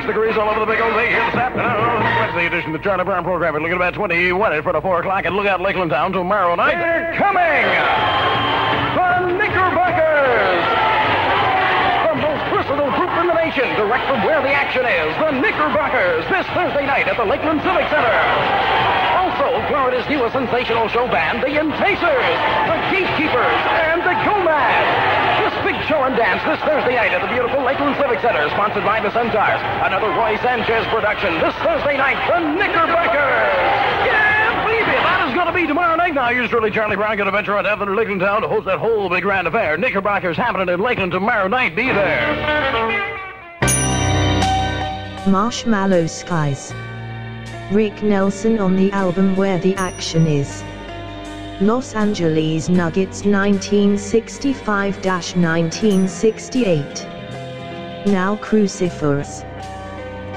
96 degrees all over the big old day here this afternoon. Wednesday edition of the Charlie Brown program. We're looking about 21 for the 4 o'clock and look out Lakeland Town tomorrow night. They're coming! The Knickerbockers! The most versatile group in the nation, direct from where the action is. The Knickerbockers, this Thursday night at the Lakeland Civic Center. Also, Florida's newest sensational show band, the Enticers, the Gatekeepers, and the Go-Mad. This big show and dance this Thursday night at the beautiful Lakeland Civic Center, sponsored by the Centaurs. Another Roy Sanchez production this Thursday night, the Knickerbockers. Yeah, baby, that is going to be tomorrow night. Now, yours truly, Charlie Brown, going to venture out to Lakeland Town to host that whole big grand affair. Knickerbockers happening in Lakeland tomorrow night. Be there. Marshmallow Skies. Rick Nelson on the album Where the Action Is. Los Angeles Nuggets 1965-1968. Now Cruciferous.